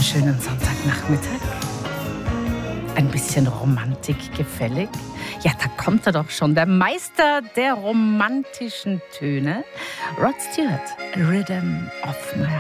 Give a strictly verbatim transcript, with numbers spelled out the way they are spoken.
schönen Sonntagnachmittag. Ein bisschen Romantik gefällig? Ja, da kommt er doch schon, der Meister der romantischen Töne. Rod Stewart, Rhythm of My